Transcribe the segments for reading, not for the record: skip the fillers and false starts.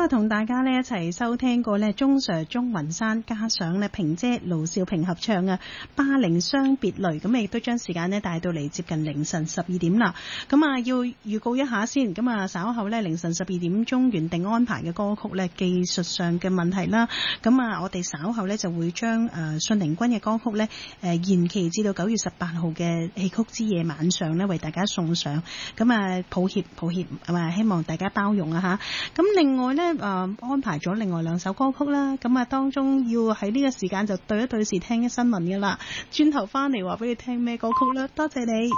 啊，同大家呢一齊收聽過呢鍾 Sir 鍾雲山加上呢萍姐盧兆平合唱啊《霸凌相別淚》，咁亦都將時間呢帶到嚟接近凌晨12點啦。咁啊要預告一下先，咁啊稍後呢凌晨12點鐘原定安排嘅歌曲呢，技術上嘅問題啦，咁啊我哋稍後呢就會將信寧君嘅歌曲呢延期至到9月18號嘅戲曲之夜晚上呢為大家送上。咁啊抱歉希望大家包容啊吓。咁另外呢，安排咗另外2首歌曲啦，咁啊當中要喺呢個時間就對一對時聽新聞噶啦，轉頭翻嚟話俾你聽咩歌曲啦，多謝你。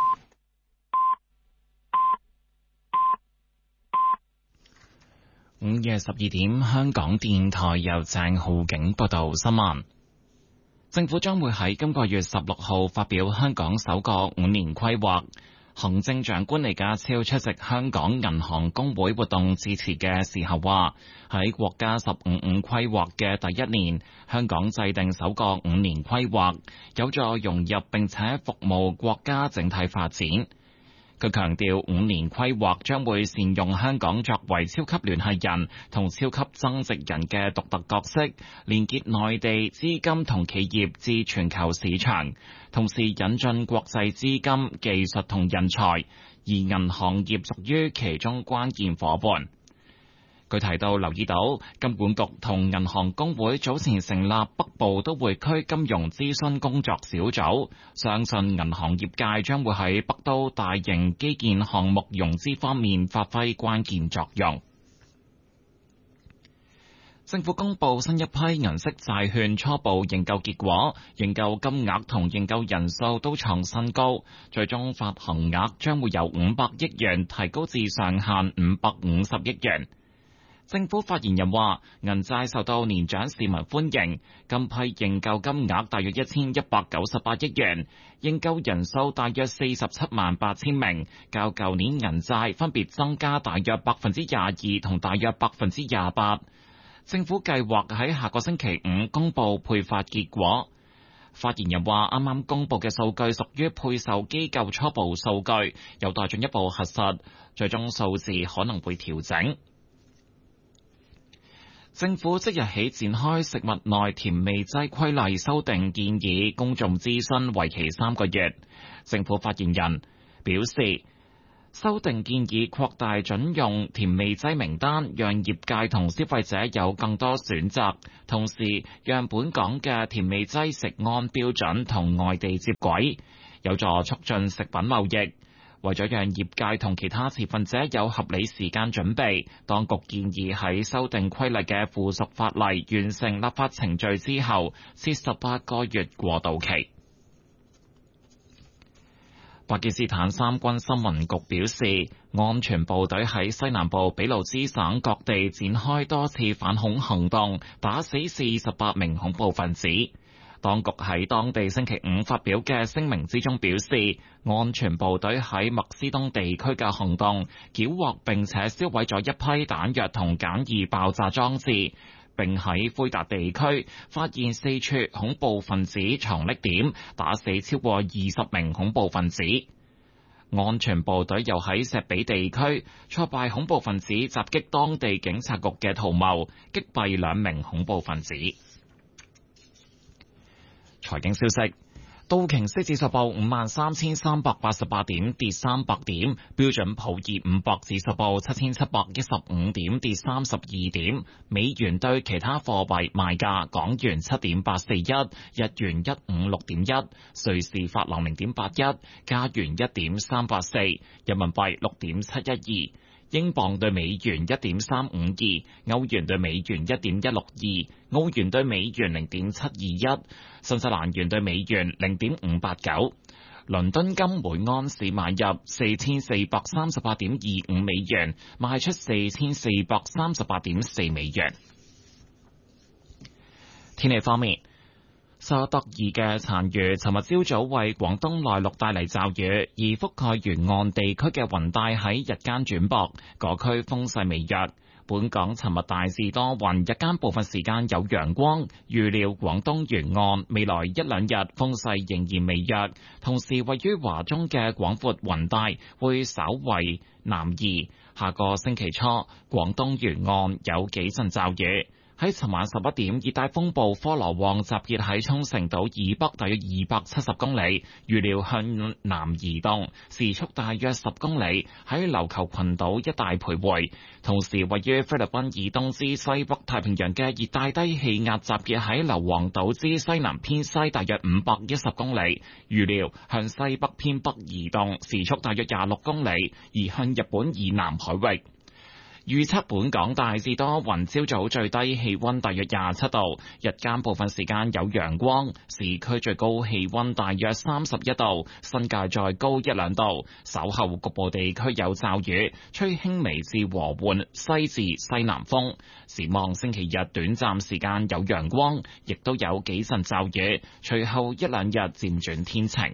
午夜12點，香港電台由鄭浩景報道新聞。政府將會喺今個月16號發表香港首個5年規劃。行政長官李家超出席香港銀行公會活動致辭嘅時候話，喺國家15規劃嘅第一年，香港制定首個5年規劃，有助融入並且服務國家整體發展。佢強調5年規劃將會善用香港作為超級聯繫人同超級增值人嘅獨特角色，連結內地資金同企業至全球市場，同時引進國際資金、技術同人才，而銀行業屬於其中關鍵夥伴。佢提到留意到金管局同銀行公會早前成立北部都會區金融諮詢工作小組，相信銀行業界將會喺北都大型基建項目融資方面發揮關鍵作用。政府公布新一批銀色債券初步認購結果，認購金額同認購人數都創新高，最終發行額將會由500億元提高至上限550億元。政府發言人話，銀債受到年長市民歡迎，今批認購金額大約1198億元，認購人數大約47萬8千名，較舊年銀債分別增加大約22%同大約28%。政府計劃喺下個星期5公布配發結果。發言人話，啱啱公布嘅數據屬於配售機構初步數據，有待進一步核實，最終數字可能會調整。政府即日起展開食物內甜味劑規例修訂建議公眾諮詢，為期3個月。政府發言人表示，修訂建議擴大準用甜味劑名單，讓業界同消費者有更多選擇，同時讓本港嘅甜味劑食安標準同外地接軌，有助促進食品貿易。為咗讓業界同其他持份者有合理時間準備，當局建議喺修訂規例嘅附屬法例完成立法程序之後，設18個月過渡期。巴基斯坦三軍新聞局表示，安全部隊喺西南部俾路支省各地展開多次反恐行動，打死48名恐怖分子。當局喺當地星期5發表嘅聲明之中表示，安全部隊喺麥斯東地區嘅行動，繳獲並且銷毀咗一批彈藥同簡易爆炸裝置，並喺灰達地區發現4處恐怖分子藏匿點，打死超過20名恐怖分子。安全部隊又喺石比地區挫敗恐怖分子襲擊當地警察局嘅圖謀，擊斃2名恐怖分子。財經消息，道瓊斯指數報53,388點，跌300點；標準普爾500指數報7,715點，跌32點。美元對其他貨幣賣價：港元7.841，日元156.1，瑞士法郎0.81，加元1.384，人民幣6.712。英鎊對美元1.352，歐元對美元1.162，澳元對美元0.721，新西蘭元對美元0.589。倫敦金每安士買入4438.25美元，賣出4438.4美元。天氣方面， 沙德爾嘅殘餘尋日朝早為廣東內陸帶嚟驟雨，而覆蓋沿岸地區嘅雲帶喺日間轉薄，嗰區風勢微弱。本港尋日大致多雲，日間部分時間有陽光。預料廣東沿岸未來一兩日風勢仍然微弱，同時位於華中嘅廣闊雲帶會稍為南移。下個星期初，廣東沿岸有幾陣驟雨。喺尋晚11點，熱帶風暴科羅旺集結喺沖繩島以北大約270公里，預料向南移動，時速大約10公里，喺琉球群島一帶徘徊。同時，位於菲律賓以東之西北太平洋嘅熱帶低氣壓集結喺硫磺島之西南偏西大約510公里，預料向西北偏北移動，時速大約26公里，移向日本以南海域。預測本港大致多雲，朝早最低氣溫大約27度，日間部分時間有陽光，市區最高氣溫大約31度，新界再高1、2度。稍後局部地區有驟雨，吹輕微至和緩西至西南風。展望星期日短暫時間有陽光，亦都有幾陣驟雨，隨後1、2日漸轉天晴。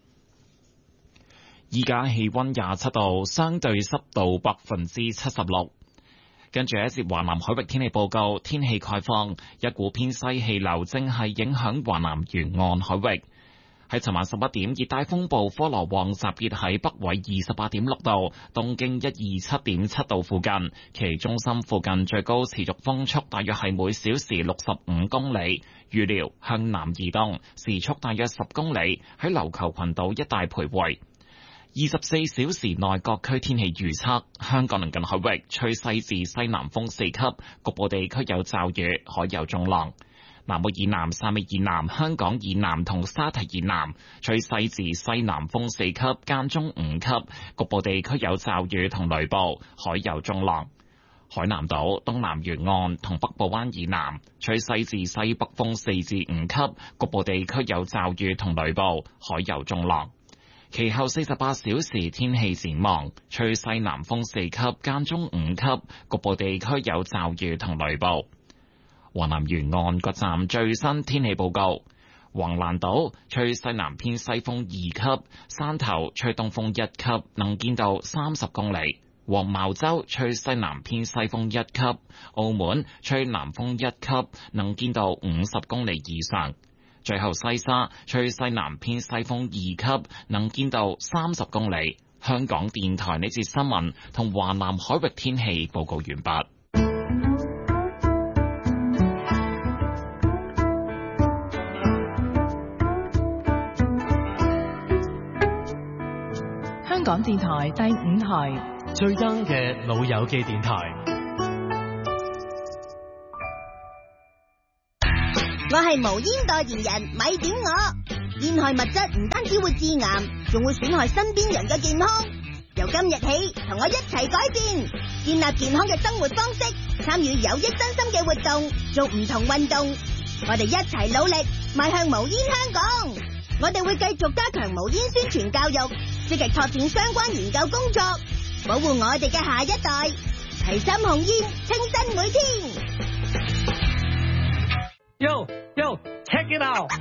依家氣溫27度，相對濕度76%。跟住一節華南海域天氣報告，天氣概況，一股偏西氣流正係影響華南沿岸海域。喺尋晚11點，熱帶風暴科羅旺集結喺北緯28.6度、東經127.7度附近，其中心附近最高持續風速大約係每小時65公里，預料向南移動，時速大約10公里，喺琉球群島一帶徘徊。24小時內各區天氣預測：香港鄰近海域吹西至西南風4級，局部地區有驟雨，海有中浪。南澳以南、汕尾以南、香港以南同沙堤以南吹西至西南風4級，間中5級，局部地區有驟雨同雷暴，海有中浪。海南島、東南沿岸同北部灣以南吹西至西北風4至5級，局部地區有驟雨同雷暴，海有中浪。其後48小時天氣展望，吹西南風4級，間中5級，局部地區有驟雨同雷暴。華南沿岸各站最新天氣報告：橫瀾島吹西南偏西風2級，山頭吹東風1級，能見度30公里；黃茅洲吹西南偏西風1級，澳門吹南風1級，能見度50公里以上。最後西沙吹西南偏西風2級，能見度30公里。香港電台呢節新聞同華南海域天氣報告完畢。 香港電台第5台最 young 嘅老友記電台。 我係無煙代言人，咪點我。煙害物質唔單止會致癌，仲會損害身邊人嘅健康。由今日起，同我一齊改變，建立健康嘅生活方式，參與有益身心嘅活動，做唔同運動。我哋一齊努力，邁向無煙香港。我哋會繼續加強無煙宣傳教育，積極拓展相關研究工作，保護我哋嘅下一代。提心控煙，清新每天。 Yo, check it out!